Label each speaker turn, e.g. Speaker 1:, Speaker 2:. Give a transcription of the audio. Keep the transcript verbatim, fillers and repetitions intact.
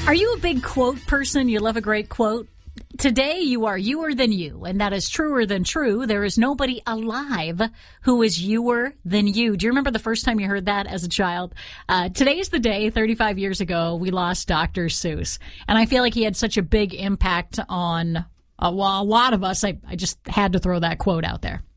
Speaker 1: Are you a big quote person? You love a great quote? Today you are youer than you, and that is truer than true. There is nobody alive who is youer than you. Do you remember the first time you heard that as a child? Uh, today's the day, thirty-five years ago, we lost Doctor Seuss. And I feel like he had such a big impact on uh, well, a lot of us. I, I just had to throw that quote out there.